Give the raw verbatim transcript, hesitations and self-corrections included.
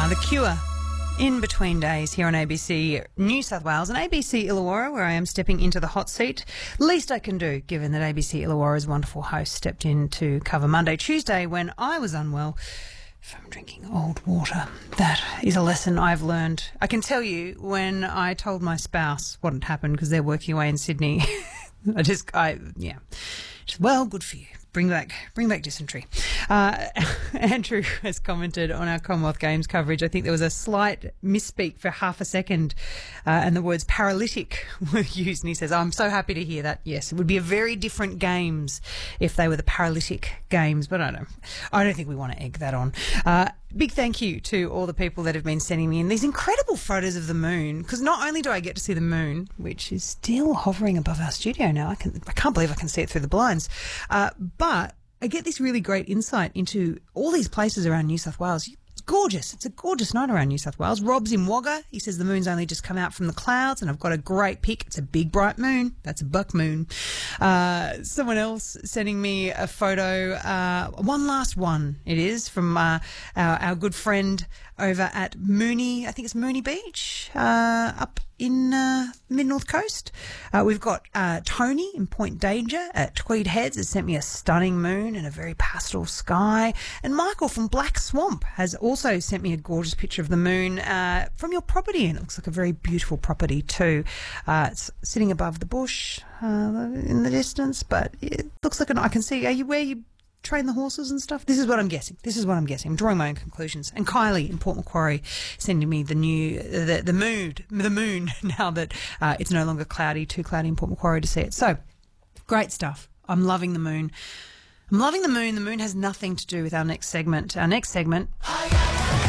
The Cure, In Between Days, here on A B C New South Wales and A B C Illawarra, where I am stepping into the hot seat. Least I can do, given that A B C Illawarra's wonderful host stepped in to cover Monday, Tuesday when I was unwell from drinking old water. That is a lesson I've learned. I can tell you, when I told my spouse what had happened, because they're working away in Sydney, I just, I, yeah. Just, well, good for you. Bring back, bring back dysentery. Uh, Andrew has commented on our Commonwealth Games coverage. I think there was a slight misspeak for half a second, uh, and the words paralytic were used. And he says, "I'm so happy to hear that. Yes, it would be a very different games if they were the paralytic games." But I don't, I don't think we want to egg that on. Uh, Big thank you to all the people that have been sending me in these incredible photos of the moon, because not only do I get to see the moon, which is still hovering above our studio now, I can I can't believe I can see it through the blinds, uh, but I get this really great insight into all these places around New South Wales. It's gorgeous. It's a gorgeous night around New South Wales. Rob's in Wagga. He says the moon's only just come out from the clouds, and I've got a great pic. It's a big, bright moon. That's a buck moon. Uh, someone else sending me a photo. Uh, one last one it is from uh, our, our good friend over at Mooney, I think it's Mooney Beach, uh, up in uh, mid-north coast. Uh, we've got uh, Tony in Point Danger at Tweed Heads has sent me a stunning moon and a very pastel sky. And Michael from Black Swamp has also sent me a gorgeous picture of the moon uh, from your property, and it looks like a very beautiful property too. Uh, it's sitting above the bush uh, in the distance, but it looks like an, I can see, are you where you train the horses and stuff? This is what I'm guessing. This is what I'm guessing. I'm drawing my own conclusions. And Kylie in Port Macquarie sending me the new, the, the mood, the moon now that uh, it's no longer cloudy, too cloudy in Port Macquarie to see it. So, great stuff. I'm loving the moon. I'm loving the moon. The moon has nothing to do with our next segment. Our next segment...